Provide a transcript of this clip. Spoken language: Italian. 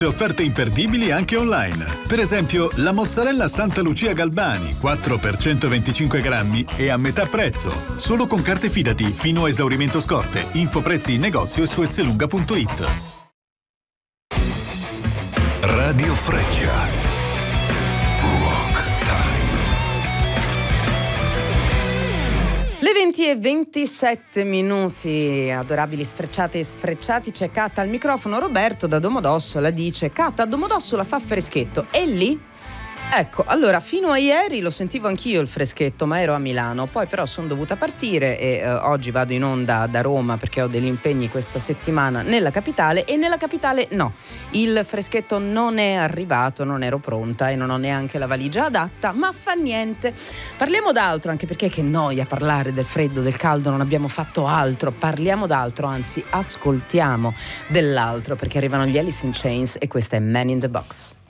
Offerte imperdibili anche online. Per esempio, la mozzarella Santa Lucia Galbani, 4 per 125 grammi e a metà prezzo. Solo con carte Fidati fino a esaurimento scorte. Info prezzi in negozio e su esselunga.it. Radio Freccia. Le 20:27, adorabili sfrecciate e sfrecciati, c'è Cata al microfono. Roberto da Domodossola dice: Cata, a Domodossola fa freschetto, e lì? Ecco, allora fino a ieri lo sentivo anch'io il freschetto, ma ero a Milano, poi però sono dovuta partire e oggi vado in onda da Roma perché ho degli impegni questa settimana nella capitale, e nella capitale no, il freschetto non è arrivato, non ero pronta e non ho neanche la valigia adatta, ma fa niente. Parliamo d'altro, anche perché che noia parlare del freddo, del caldo, non abbiamo fatto altro, parliamo d'altro, anzi ascoltiamo dell'altro, perché arrivano gli Alice in Chains e questa è Man in the Box.